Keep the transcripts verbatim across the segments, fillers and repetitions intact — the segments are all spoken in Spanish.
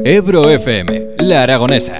Ebro F M, La Aragonesa.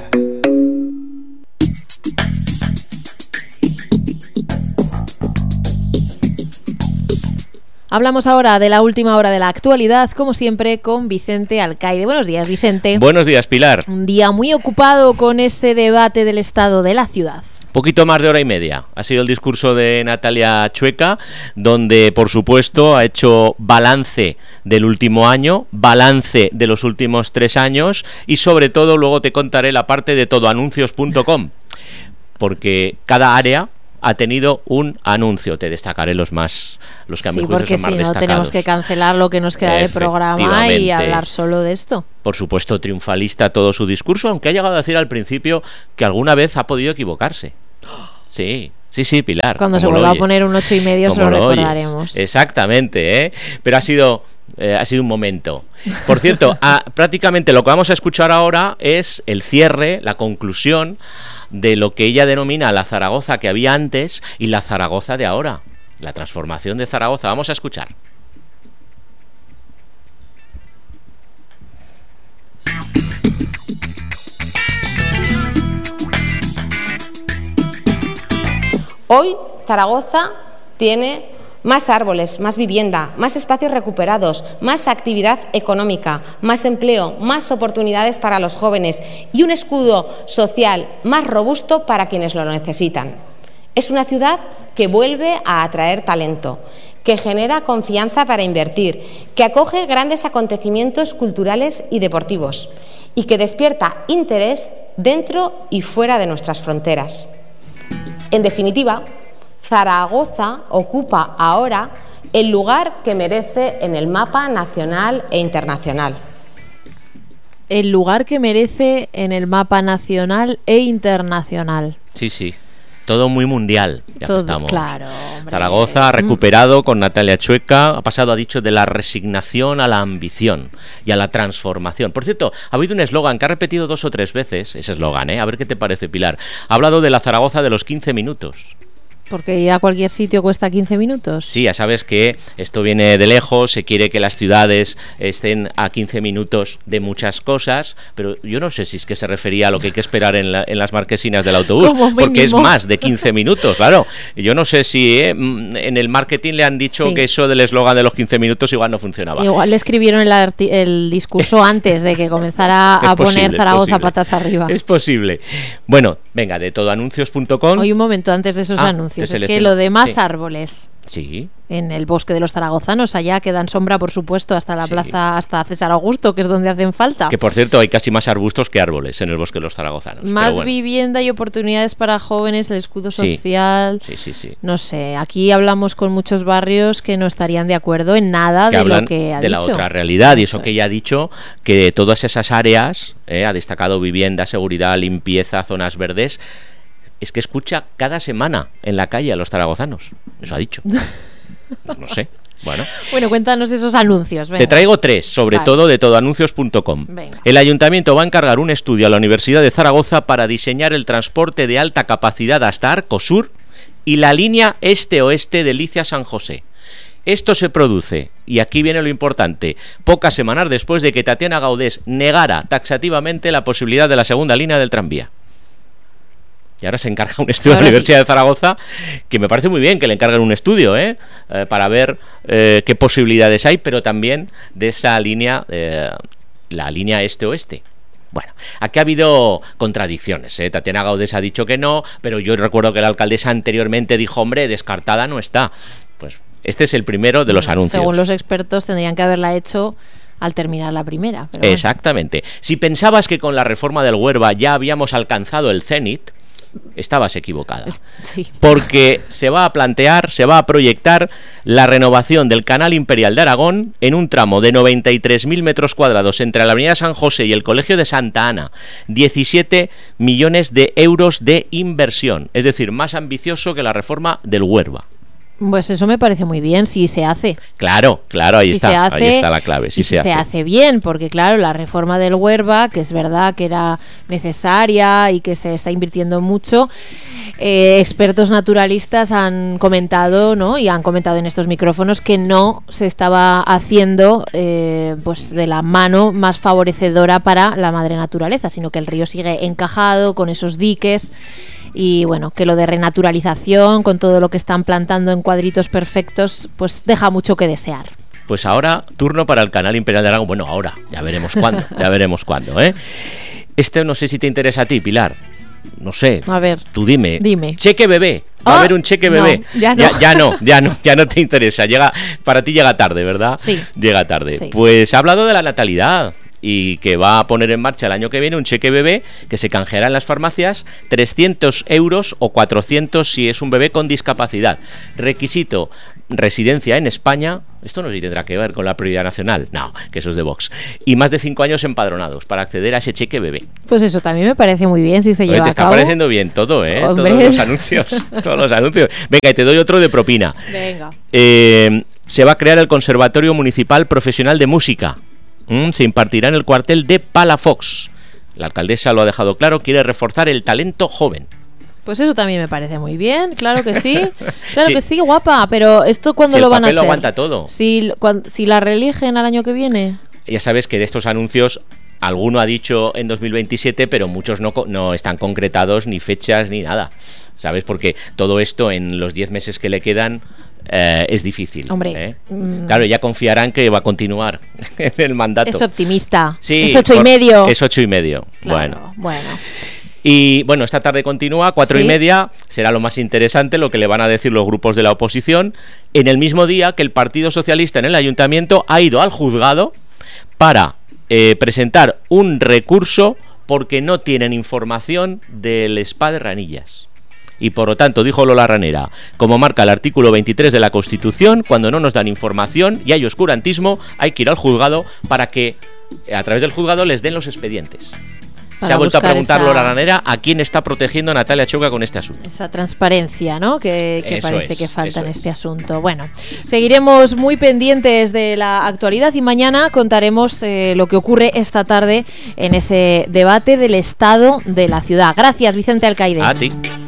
Hablamos ahora de la última hora de la actualidad, como siempre, con Vicente Alcaide. Buenos días, Vicente. Buenos días, Pilar. Un día muy ocupado con ese debate del estado de la ciudad. Poquito más de hora y media. Ha sido el discurso de Natalia Chueca, donde, por supuesto, ha hecho balance del último año, balance de los últimos tres años y, sobre todo, luego te contaré la parte de todo anuncios punto com, porque cada área ha tenido un anuncio. Te destacaré los más, los que a mi sí, juicio son más si no, destacados. Tenemos que cancelar lo que nos queda de programa y hablar solo de esto. Por supuesto, triunfalista todo su discurso, aunque ha llegado a decir al principio que alguna vez ha podido equivocarse. Sí, sí, sí, Pilar. Cuando se vuelva a poner un ocho y medio se lo recordaremos. Exactamente, ¿eh? Pero ha sido... Eh, ha sido un momento. Por cierto, a, prácticamente lo que vamos a escuchar ahora es el cierre, la conclusión de lo que ella denomina la Zaragoza que había antes y la Zaragoza de ahora. La transformación de Zaragoza. Vamos a escuchar. Hoy Zaragoza tiene más árboles, más vivienda, más espacios recuperados, más actividad económica, más empleo, más oportunidades para los jóvenes y un escudo social más robusto para quienes lo necesitan. Es una ciudad que vuelve a atraer talento, que genera confianza para invertir, que acoge grandes acontecimientos culturales y deportivos y que despierta interés dentro y fuera de nuestras fronteras. En definitiva, Zaragoza ocupa ahora el lugar que merece en el mapa nacional e internacional. El lugar que merece en el mapa nacional e internacional. Sí, sí. Todo muy mundial. Ya Todo, estamos. Claro, Zaragoza ha recuperado con Natalia Chueca, ha pasado, ha dicho, de la resignación a la ambición y a la transformación. Por cierto, ha habido un eslogan que ha repetido dos o tres veces, ese eslogan, ¿eh? A ver qué te parece, Pilar. Ha hablado de la Zaragoza de los quince minutos. Porque ir a cualquier sitio cuesta quince minutos. Sí, ya sabes que esto viene de lejos, se quiere que las ciudades estén a quince minutos de muchas cosas, pero yo no sé si es que se refería a lo que hay que esperar en, la, en las marquesinas del autobús, porque es más de quince minutos, claro. Yo no sé si eh, en el marketing le han dicho sí. que eso del eslogan de los quince minutos igual no funcionaba. Igual le escribieron el, arti- el discurso antes de que comenzara a posible, poner Zaragoza patas arriba. Es posible. Bueno, venga, de todo anuncios punto com. Hoy un momento antes de esos ah, anuncios. Es que lo de más sí. árboles sí. en el bosque de los zaragozanos, allá que dan sombra, por supuesto, hasta la sí. plaza, hasta César Augusto, que es donde hacen falta. Que por cierto hay casi más arbustos que árboles en el bosque de los zaragozanos. Más bueno. vivienda y oportunidades para jóvenes, el escudo social. Sí, sí, sí. sí. No sé, aquí hablamos con muchos barrios que no estarían de acuerdo en nada que de lo que ha de dicho. De la otra realidad, eso y eso es. que ella ha dicho, que todas esas áreas, eh, ha destacado vivienda, seguridad, limpieza, zonas verdes. Es que escucha cada semana en la calle a los zaragozanos. Eso ha dicho. No sé. Bueno, bueno, cuéntanos esos anuncios. Venga. Te traigo tres, sobre vale. todo de todo anuncios punto com. El ayuntamiento va a encargar un estudio a la Universidad de Zaragoza para diseñar el transporte de alta capacidad hasta Arcosur y la línea este-oeste de Licia-San José. Esto se produce, y aquí viene lo importante, pocas semanas después de que Tatiana Gaudés negara taxativamente la posibilidad de la segunda línea del tranvía. Y ahora se encarga un estudio ahora de la Universidad sí. de Zaragoza, que me parece muy bien que le encarguen un estudio, ¿eh? Eh, para ver eh, qué posibilidades hay, pero también de esa línea, eh, la línea este-oeste. Bueno, aquí ha habido contradicciones, ¿eh? Tatiana Gaudés ha dicho que no, pero yo recuerdo que la alcaldesa anteriormente dijo, hombre, descartada no está. Pues este es el primero de los bueno, anuncios. Según los expertos tendrían que haberla hecho al terminar la primera. Pero exactamente. Bueno. Si pensabas que con la reforma del Huerva ya habíamos alcanzado el cenit, estabas equivocada. Sí. Porque se va a plantear, se va a proyectar la renovación del Canal Imperial de Aragón en un tramo de noventa y tres mil metros cuadrados entre la Avenida San José y el Colegio de Santa Ana. diecisiete millones de euros de inversión. Es decir, más ambicioso que la reforma del Huerva. Pues eso me parece muy bien, si se hace. Claro, claro, ahí si está, se hace, ahí está la clave. Si, y se, si se hace. hace bien, porque claro, la reforma del Huerva, que es verdad que era necesaria y que se está invirtiendo mucho, eh, expertos naturalistas han comentado, ¿no? Y han comentado en estos micrófonos que no se estaba haciendo eh, pues de la mano más favorecedora para la madre naturaleza, sino que el río sigue encajado con esos diques. Y bueno, que lo de renaturalización, con todo lo que están plantando en cuadritos perfectos, pues deja mucho que desear. Pues ahora, turno para el canal Imperial de Aragón. Bueno, ahora, ya veremos cuándo, ya veremos cuándo, ¿eh? Este no sé si te interesa a ti, Pilar. No sé. A ver. Tú dime. Dime. Cheque bebé. Va oh, a haber un cheque bebé. No, ya no. Ya, ya no, ya no, ya no te interesa. Llega, para ti llega tarde, ¿verdad? Sí. Llega tarde. Sí. Pues ha hablado de la natalidad. Y que va a poner en marcha el año que viene un cheque bebé que se canjeará en las farmacias trescientos euros o cuatrocientos si es un bebé con discapacidad. Requisito, residencia en España. Esto no sé si tendrá que ver con la prioridad nacional. No, que eso es de Vox. Y más de cinco años empadronados para acceder a ese cheque bebé. Pues eso también me parece muy bien si se Oye, lleva te a está cabo. pareciendo bien todo, ¿eh? Hombre. Todos los anuncios. Todos los anuncios. Venga, y te doy otro de propina. Venga. Eh, se va a crear el Conservatorio Municipal Profesional de Música. Mm, se impartirá en el cuartel de Palafox. La alcaldesa lo ha dejado claro, quiere reforzar el talento joven. Pues eso también me parece muy bien, claro que sí. Claro Sí. que sí, guapa, pero ¿esto cuándo Si lo el van a papel hacer? lo aguanta todo. Si, cuan- si la reeligen al año que viene. Ya sabes que de estos anuncios alguno ha dicho en dos mil veintisiete, pero muchos no, co- no están concretados, ni fechas, ni nada. ¿Sabes? Porque todo esto en los diez meses que le quedan eh, es difícil. Hombre, ¿eh? mm. Claro, ya confiarán que va a continuar en el mandato. Es optimista. Sí, es ocho y por- medio. Es ocho y medio. Claro, Bueno. bueno. Y bueno, esta tarde continúa, cuatro Sí. y media, será lo más interesante lo que le van a decir los grupos de la oposición, en el mismo día que el Partido Socialista en el Ayuntamiento ha ido al juzgado para eh, presentar un recurso porque no tienen información del spa de Ranillas. Y por lo tanto, dijo Lola Ranera, como marca el artículo veintitrés de la Constitución, cuando no nos dan información y hay oscurantismo, hay que ir al juzgado para que a través del juzgado les den los expedientes. Para Se ha vuelto a buscar preguntar esa- Lola Ranera a quién está protegiendo Natalia Choca con este asunto. Esa transparencia, ¿no? Que, que Eso parece es, que falta eso en es. este asunto. Bueno, seguiremos muy pendientes de la actualidad y mañana contaremos eh, lo que ocurre esta tarde en ese debate del estado de la ciudad. Gracias, Vicente Alcaide. A ti.